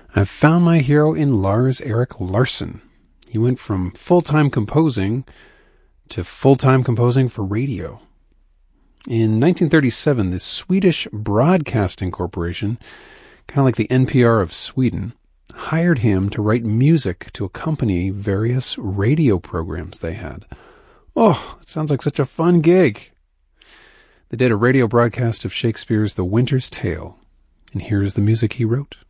I've found my hero in Lars-Erik Larsson. He went from full-time composing to full-time composing for radio. In 1937, the Swedish Broadcasting Corporation, kind of like the NPR of Sweden, hired him to write music to accompany various radio programs they had. Oh, it sounds like such a fun gig. They did a radio broadcast of Shakespeare's The Winter's Tale, and here's the music he wrote.